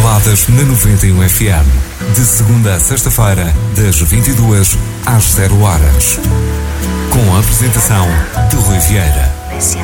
Baladas na 91 FM. De segunda a sexta-feira, das 22 às 0 horas. Com a apresentação de Rui Vieira.